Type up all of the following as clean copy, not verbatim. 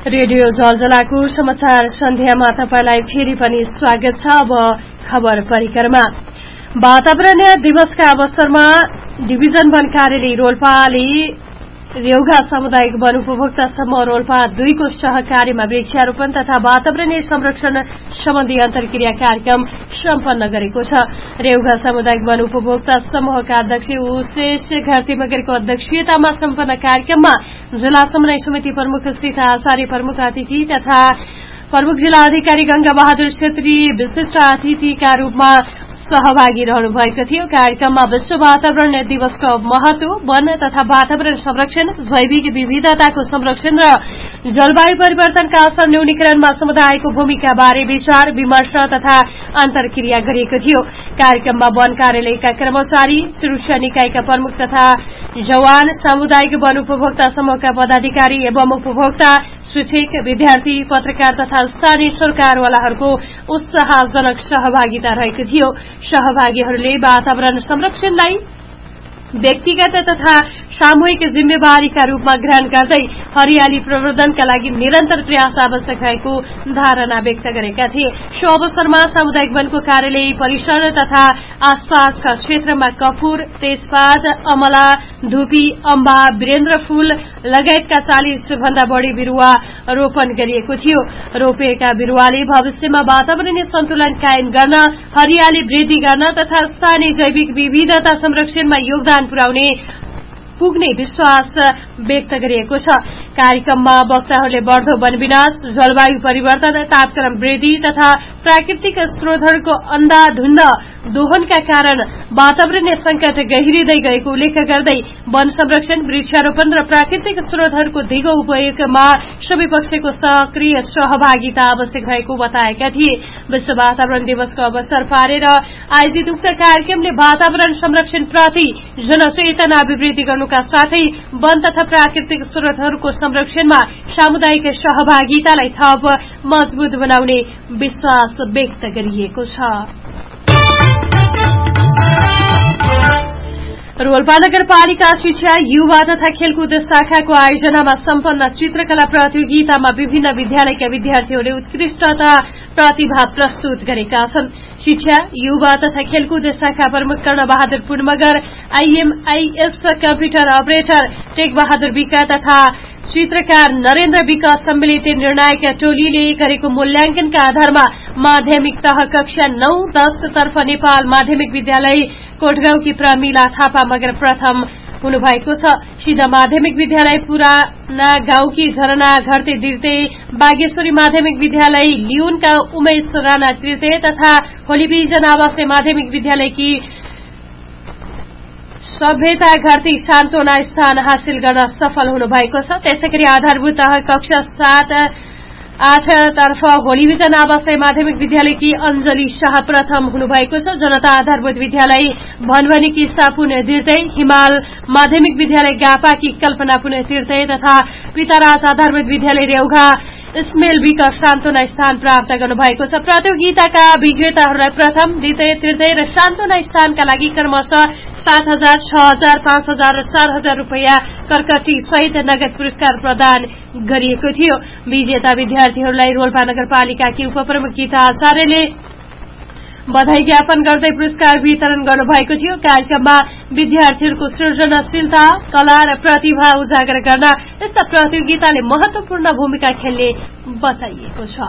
Radio जलजलाको समाचार सन्ध्यामा तपाईलाई फेरि पनि स्वागत छ। अब खबर परिक्रमा। वातावरण दिवसका अवसरमा डिभिजन वन कार्यालय रोल्पाले रेउघा सामुदायिक वन उपभोक्ता समूह रोल्पा 2 को सहकार्यमा वृक्षारोपण तथा वातावरणीय संरक्षण सम्बन्धी अन्तर्क्रिया कार्यक्रम सम्पन्न गरेको छ। रेउघा सामुदायिक वन उपभोक्ता समूहका अध्यक्ष उशेष घार्ती मगरको अध्यक्षतामा सम्पन्न कार्यक्रममा जिल्ला समन्वय समिति प्रमुख स्थित आचार्य प्रमुख अतिथि तथा प्रमुख जिल्ला अधिकारी गंगा बहादुर छेत्री विशिष्ट अतिथिका रूपमा सहभागी रहनु भएको थियो। कार्यक्रममा विश्व वातावरण दिवसको महत्व, वन तथा वातावरण संरक्षण, जैविक विविधताको संरक्षण र जलवायु परिवर्तनका असर न्यूनीकरणमा समुदायको भूमिका बारे विचार विमर्श तथा अन्तर्क्रिया गरिएको थियो। कार्यक्रममा वन कार्यालयका कर्मचारी, सुरक्षा निकायका प्रमुख तथा जवान, सामुदायिक वन उपभोक्ता समूहका पदाधिकारी एवं उपभोक्ता, शिक्षक, विद्यार्थी, पत्रकार तथा स्थानीय सरकारवालाहरूको उत्साहजनक सहभागिता रहेको थियो। सहभागीहरूले वातावरण संरक्षणलाई व्यक्तिगत तथा सामूहिक जिम्मेवारीका रूपमा ग्रहण गर्दै हरियाली प्रवर्धनका लागि निरन्तर प्रयास आवश्यक रहेको धारणा व्यक्त गरेका थिए। सो अवसरमा सामुदायिक वनको कार्यालय परिसर तथा आसपासका क्षेत्रमा कपूर, तेजपात, अमला, धुपी, अम्बा, वीरेन्द्र फूल लगायतका 40 भन्दा बढ़ी बिरूवा रोपण गरिएको थियो। रोपिएका बिरूवाले भविष्यमा वातावरणीय सन्तुलन कायम गर्न, हरियाली वृद्धि गर्न तथा स्थानीय जैविक विविधता संरक्षणमा योगदान पुग्ने विश्वास व्यक्त गरिएको छ। कार्यक्रममा वक्ताहरूले बढ़दो वन विनाश, जलवायु परिवर्तन, तापक्रम वृद्धि तथा प्राकृतिक स्रोतहरूको अन्धाधुन्ध दोहनका कारण वातावरणीय संकट गहिरिँदै गएको उल्लेख गर्दै वन संरक्षण, वृक्षारोपण र प्राकृतिक स्रोतहरूको दिगो उपयोगमा सबै पक्षको सक्रिय सहभागिता आवश्यक रहेको बताएका थिए। विश्व वातावरण दिवसको अवसर पारेर आयोजित उक्त कार्यक्रमले वातावरण संरक्षण प्रति जनचेतना अभिवृद्धि गर्नुका साथै वन तथा प्राकृतिक स्रोतहरूको संरक्षणमा सामुदायिक सहभागितालाई थप मजबूत बनाउने विश्वास व्यक्त गरिएको छ। रोल्पा नगरपालिका शिक्षा, युवा तथा खेलकुद शाखाको आयोजनामा सम्पन्न चित्रकला प्रतियोगितामा विभिन्न विद्यालयका विद्यार्थीहरूले उत्कृष्टता प्रतिभा प्रस्तुत गरेका छन्। शिक्षा, युवा तथा खेलकुद शाखा प्रमुख कर्ण Bahadur पुनमगर, IMIS computer operator take Bahadur विका तथा चित्रकार नरेन्द्र विका सम्मिलित निर्णायक टोलीले गरेको मूल्याङ्कनका आधारमा माध्यमिक तह कक्षा 9-10 तर्फ नेपाल माध्यमिक विद्यालय कोटगाउँकी प्रमिला थापा मगर प्रथम हुनुभएको छ। सिधा माध्यमिक विद्यालय पुराना गाउँकी झरना घरते दिर्ते, बागेश्वरी माध्यमिक विद्यालय लियोनका उमेश राणा तृतीय तथा होलीभिजन आवासीय माध्यमिक विद्यालयकी सभ्यता घरती सान्तोना स्थान हासिल गर्न सफल हुनुभएको छ। त्यसैगरी आधारभूत कक्षा 7-8 तर्फ होलीभिजन आवासीय माध्यमिक विद्यालयकी अञ्जली शाह प्रथम हुनुभएको छ। जनता आधारभूत विद्यालय भनभनीकी सापुन तीर्थे, हिमाल माध्यमिक विद्यालय गापाकी कल्पना पुन तीर्थे तथा पिताराज आधारभूत विद्यालय रेउघा इस्मेल विका सान्तोना स्थान प्राप्त गर्नुभएको छ। प्रतियोगिताका विजेताहरूलाई प्रथम, द्वितीय, तृतीय र सान्तोना स्थानका लागि क्रमशः 7,000, 6,000, 5,000 र 4,000 रूपियाँ कर्कटी सहित नगद पुरस्कार प्रदान गरिएको थियो। विजेता विद्यार्थीहरूलाई रोल्पा नगरपालिकाकी उपप्रमुख गीता आचार्यले बधाई ज्ञापन गर्दै पुरस्कार वितरण गर्नुभएको थियो। कार्यक्रममा विद्यार्थीहरूको सृजनशीलता, कला र प्रतिभा उजागर गर्न यस्ता प्रतियोगिताले महत्वपूर्ण भूमिका खेल्ने बताइएको छ।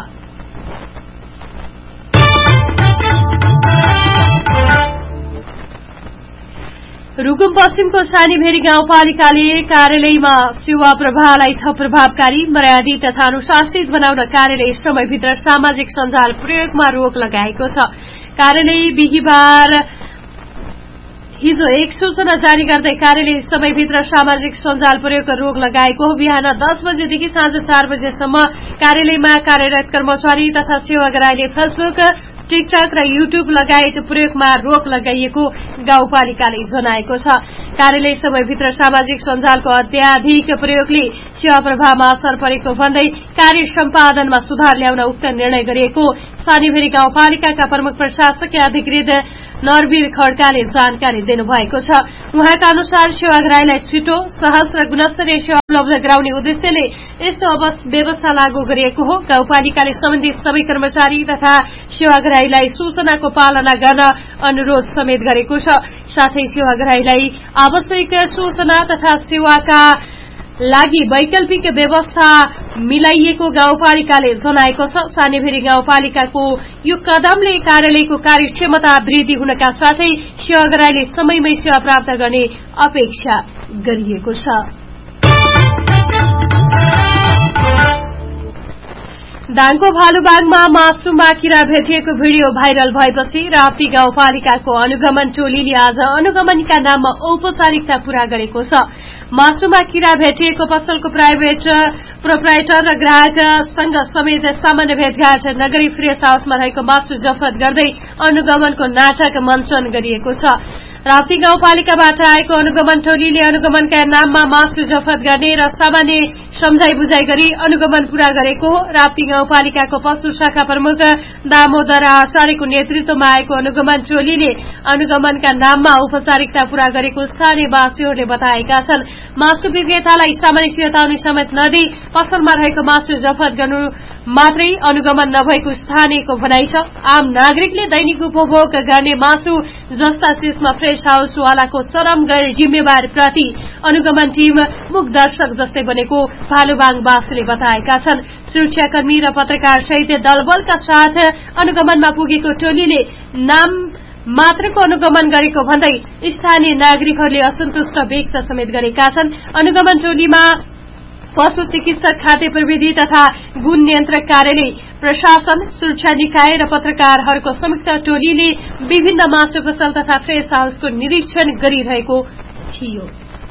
रुकुम पश्चिमको सानीभेरी गाउँपालिकाले कार्यालयमा सेवा प्रवाहलाई थप प्रभावकारी, मर्यादित तथा अनुशासित बनाउन कार्यालय समयभित्र सामाजिक सञ्जाल प्रयोगमा रोक लगाएको छ। कार्यालय बिहिबार हिजो एक सूचना जारी गर्दै कार्यालय समयभित्र सामाजिक सञ्जाल प्रयोग रोक लगाएको हो। बिहान 10 बजेदेखि साँझ 4 बजेसम्म कार्यालयमा कार्यरत कर्मचारी तथा सेवाग्राहीले फेसबुक, टिकटक र युट्युब लगायत प्रयोगमा रोक लगाइएको गाउँपालिकाले जनाएको छ। कार्यालय समयभित्र सामाजिक सञ्जालको अत्याधिक प्रयोगले सेवा प्रवाहमा असर परेको भन्दै कार्य सम्पादनमा सुधार ल्याउन उक्त निर्णय गरिएको सानीभेरी गाउँपालिकाका प्रमुख प्रशासकीय अधिकृत नरवीर खड्काले जानकारी दिनुभएको छ। उहाँका अनुसार सेवाग्राहीलाई छिटो, सहज र गुणस्तरीय सेवा उपलब्ध गराउने उद्देश्यले यस्तो व्यवस्था लागू गरिएको हो। गाउँपालिकाले सम्बन्धित सबै कर्मचारी तथा सेवाग्राहीलाई सूचनाको पालना गर्न अनुरोध समेत गरेको छ। साथै सेवाग्राहीलाई आवश्यक सूचना तथा सेवाका लागि वैकल्पिक व्यवस्था मिलाइएको गाउँपालिकाले जनाएको छ। सानेभेरी गाउँपालिकाको यो कदमले कार्यालयको कार्यक्षमता वृद्धि हुनका साथै सेवाग्राहीले समयमै सेवा प्राप्त गर्ने अपेक्षा गरिएको छ। दाङको भालुबाङमा मासुमा किरा भेटिएको भिडियो भाइरल भएपछि राप्ती गाउँपालिकाको अनुगमन टोलीले आज अनुगमनका नाममा औपचारिकता पूरा गरेको छ। मासुमा किरा भेटिएको पसलको प्राइभेट प्रोप्राइटर र ग्राहकसँग समेत सामान्य भेटघाट नगरी फ्रेश हाउसमा रहेको मासु जफत गर्दै अनुगमनको नाटक मञ्चन गरिएको छ। राप्ती गाउँपालिकाबाट आएको अनुगमन टोलीले अनुगमनका नाममा मासु जफत गर्ने र सामान्य सम्झाई बुझाई गरी अनुगमन पूरा गरेको हो। राप्ती गाउँपालिकाको पशु शाखा प्रमुख दामोदर आचार्यको नेतृत्वमा आएको अनुगमन टोलीले अनुगमनका नाममा औपचारिकता पूरा गरेको स्थानीयवासीहरूले बताएका छन्। मासु विक्रेतालाई सामान्य चेतावनी समेत नदिई पसलमा रहेको मासु जफत गर्नु मात्रै अनुगमन नभएको स्थानीयको भनाइ छ। आम नागरिकले दैनिक उपभोग गर्ने मासु जस्ता चिजमा फ्रेश हाउसवालाको चरम गैर जिम्मेवार प्रति अनुगमन टीम मुख दर्शक जस्तै बनेको भालुबाङवासीले बताएका छन्। सुरक्षाकर्मी र पत्रकार सहित दलबलका साथ अनुगमनमा पुगेको टोलीले नाम मात्रको अनुगमन गरेको भन्दै स्थानीय नागरिकहरूले असन्तुष्ट व्यक्त समेत गरेका छन्। अनुगमन टोलीमा पशु चिकित्सक, खाद्य प्रविधि तथा गुण नियन्त्रक कार्यालय, प्रशासन, सुरक्षा निकाय र पत्रकारहरूको संयुक्त टोलीले विभिन्न मासु पसल तथा फ्रेश हाउसको निरीक्षण गरिरहेको थियो।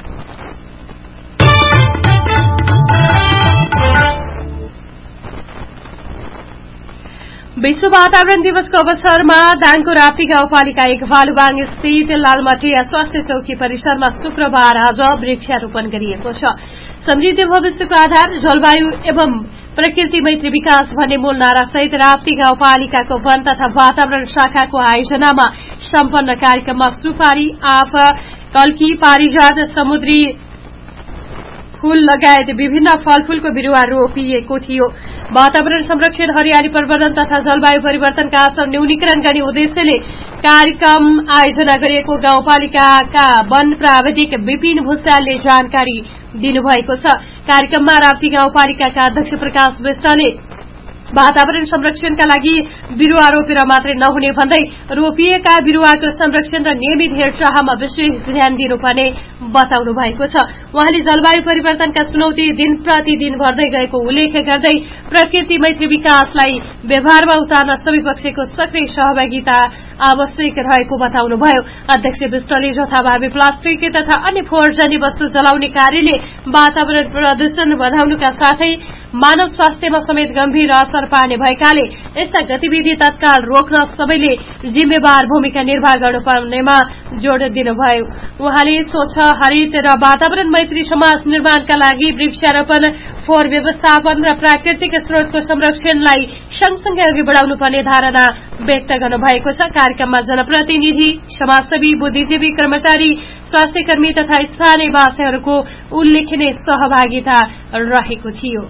विश्व वातावरण दिवसको अवसरमा दाङको राप्ती गाउँपालिका 1 भालुबाङ स्थित लालमटिया स्वास्थ्य चौकी परिसरमा शुक्रबार आज वृक्षारोपण गरिएको छ। समृद्ध भविष्यको आधार जलवायु एवं प्रकृति मैत्री विकास भन्ने मूल नारा सहित राप्ती गाउँपालिकाको वन तथा वातावरण शाखाको आयोजनामा सम्पन्न कार्यक्रममा सुपारी, आँप, कल्की, पारिजात, समुद्री फूल लगायत विभिन्न फलफूलको बिरूवा रोपिएको थियो। वातावरण संरक्षण, हरियाली प्रवर्धन तथा जलवायु परिवर्तनका असर न्यूनीकरण गर्ने उद्देश्यले कार्यक्रम आयोजना गरिएको गाउँपालिकाका वन प्राविधिक विपिन भूषालले जानकारी दिनुभएको छ। कार्यक्रममा राप्ती गाउँपालिकाका अध्यक्ष प्रकाश विष्टले वातावरण संरक्षणका लागि बिरूवा रोपेर मात्रै नहुने भन्दै रोपिएका बिरूवाको संरक्षण र नियमित हेरचाहमा विशेष ध्यान दिनुपर्ने बताउनु भएको छ। उहाँले जलवायु परिवर्तनका चुनौती दिन प्रतिदिन बढ्दै गएको उल्लेख गर्दै प्रकृति मैत्री विकासलाई व्यवहारमा उतार्न सबै पक्षको सक्रिय सहभागिता आवश्यक रहेको बताउनुभयो। अध्यक्ष विष्टले जथाभावी प्लास्टिक तथा अन्य फोहोरजन्य वस्तु जलाउने कार्यले वातावरण प्रदूषण बढाउनुका साथै मानव स्वास्थ्यमा समेत गम्भीर असर पार्ने भएकाले यस्ता गतिविधि तत्काल रोक्न सबैले जिम्मेवार भूमिका निर्वाह गर्नुपर्नेमा जोड़ दिनुभयो। उहाँले स्वच्छ, हरित र वातावरण मैत्री समाज निर्माणका लागि वृक्षारोपण, फोहोर व्यवस्थापन र प्राकृतिक स्रोतको संरक्षणलाई सँगसँगै अघि बढाउनुपर्ने धारणा व्यक्त गर्नुभएको छ। कार्यक्रममा जनप्रतिनिधि, समाजसेवी, बुद्धिजीवी, कर्मचारी, स्वास्थ्यकर्मी तथा स्थानीयवासीहरूको उल्लेखनीय सहभागिता रहेको थियो।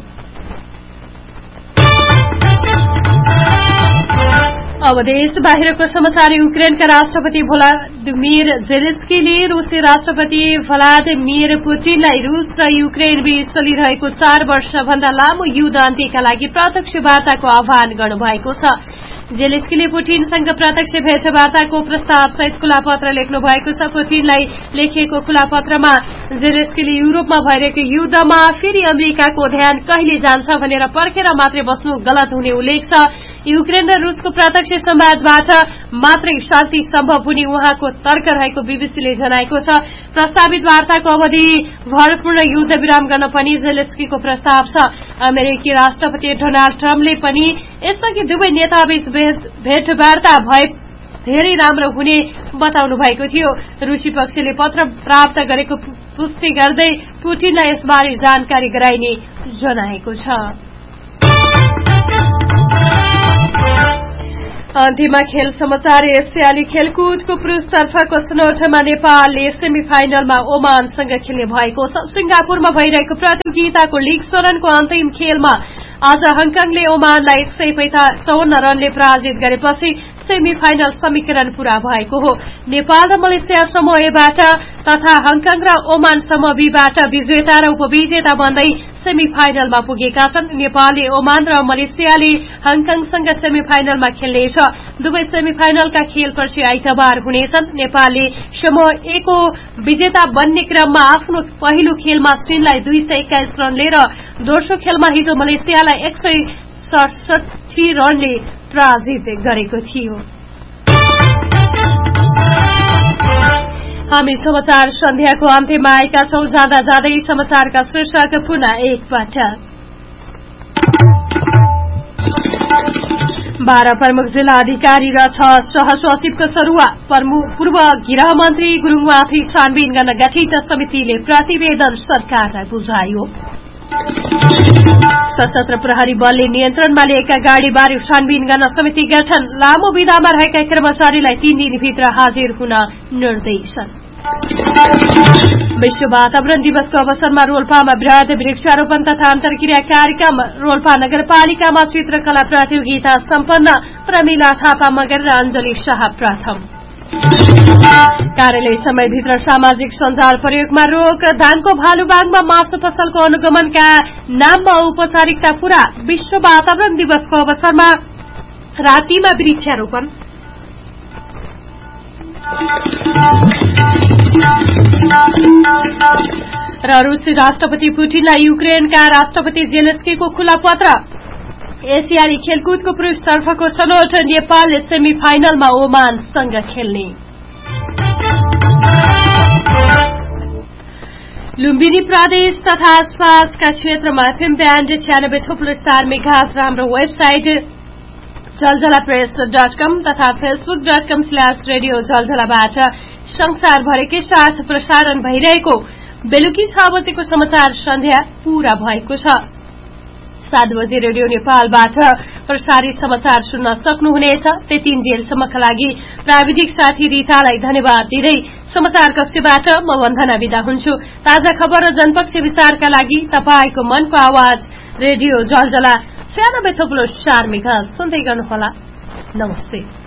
अब देश बाहिरको समाचार। युक्रेनका राष्ट्रपति भ्लादिमिर जेलेन्स्कीले रूसी राष्ट्रपति भ्लादिमिर पुटिनलाई रूस र युक्रेन बीच चलिरहेको 4 वर्षभन्दा लामो युद्ध अन्त्यका लागि प्रत्यक्ष वार्ताको आह्वान गर्नुभएको छ। जेलेन्स्कीले पुटिनसँग प्रत्यक्ष भेटवार्ताको प्रस्ताव सहित खुला पत्र लेख्नु भएको छ। पुटिनलाई लेखिएको खुला पत्रमा जेलेन्स्कीले युरोपमा भइरहेको युद्धमा फेरि अमेरिकाको ध्यान कहिले जान्छ भनेर पर्खेर मात्रै बस्नु गलत हुने उल्लेख छ। युक्रेन र रूसको प्रत्यक्ष संवादबाट मात्रै शान्ति सम्भव हुने उहाँको तर्क रहेको बीबीसीले जनाएको छ। प्रस्तावित वार्ताको अवधि भरपूर्ण युद्ध विराम गर्न पनि जेलेन्स्कीको प्रस्ताव छ। अमेरिकी राष्ट्रपति डोनाल्ड ट्रम्पले पनि यसअघि दुवै नेताबीच भेटवार्ता भए धेरै राम्रो हुने बताउनु भएको थियो। रूसी पक्षले पत्र प्राप्त गरेको पुष्टि गर्दै पुटिनलाई यसबारे जानकारी गराइने जनाएको छ। अन्त्यमा खेल समाचार। एसियाली खेलकुदको पुरुषतर्फको छनौटमा नेपालले सेमी फाइनलमा ओमानसँग खेल्ने भएको छ। सिंगापुरमा भइरहेको प्रतियोगिताको लीग चरणको अन्तिम खेलमा आज हङकङले ओमानलाई 155 रनले पराजित गरेपछि सेमी फाइनल समीकरण पूरा भएको हो। नेपाल र मलेसिया समूह एबाट तथा हङकङ र ओमान समूह बीबाट विजेता र उपविजेता बन्दै सेमी फाइनलमा पुगेका छन्। नेपालले ओमान र मलेसियाले हङकङसँग सेमी फाइनलमा खेल्नेछ। दुवै सेमी फाइनलका खेल पर्सि आइतबार हुनेछन्। नेपालले समूह ए को विजेता बन्ने क्रममा आफ्नो पहिलो खेलमा चीनलाई 221 रनले र दोस्रो खेलमा हिजो मलेसियालाई 167 रनले पराजित गरेको थियो। हामी समाचार सन्ध्याको अन्त्यमा आएका छौं। जाँदा जाँदै समाचारका शीर्षक पुनः एकपटक। 12 प्रमुख जिल्ला अधिकारी र 6 सहसचिवको सरुवा। पूर्व गृह मन्त्री गुरूङमाथि छानबिन गर्न गठित समितिले प्रतिवेदन सरकारलाई बुझायो। सशस्त्र प्रहरी बलले नियन्त्रणमा लिएका गाड़ीबारे छानबिन गर्न समिति गठन। लामो विधामा रहेका कर्मचारीलाई 3 दिनभित्र हाजिर हुन निर्देशन। विश्व वातावरण दिवसको अवसरमा रोल्पामा वृहत वृक्षारोपण तथा अन्तर्क्रिया कार्यक्रम। रोल्पा नगरपालिकामा चित्रकला प्रतियोगिता सम्पन्न। प्रमिला थापा मगर र अञ्जली शाह प्रथम। कार्यालय समयभित्र सामाजिक सञ्जाल प्रयोगमा रोक। दाङको भालुबाङमा मासु पसलको अनुगमनका नाममा औपचारिकता पूरा। विश्व वातावरण दिवसको अवसरमा रातिमा वृक्षारोपण। र रूसी राष्ट्रपति पुटिनलाई युक्रेनका राष्ट्रपति जेलेन्स्कीको खुला पत्र। एसियाली खेलकुदको पुरुषतर्फको छनौट। नेपालले सेमी फाइनलमा ओमानसँग खेल्ने। लुम्बिनी प्रदेश तथा आसपासका क्षेत्रमा एफएम ब्यान्ड 96.4 मेगाहर्ज र हाम्रो वेबसाइट जलजलाप्रेस.com तथा facebook.com/रेडियो जलजलाबाट संसारभरिकै साथ प्रसारण भइरहेको बेलुकी 6 बजेको समाचार सन्ध्या पूरा भएको छ। 7 बजे रेडियो नेपालबाट प्रसारित समाचार सुन्न सक्नुहुनेछ। त्यतिन्जेलसम्मका लागि प्राविधिक साथी रितालाई धन्यवाद दिँदै समाचार कक्षबाट म वन्दना बिदा हुन्छु। ताजा खबर र जनपक्षी विचारका लागि तपाईको मनको आवाज रेडियो जलजला 96.4 मेगाहर्ज सुन्दै गर्नुहोला। नमस्ते।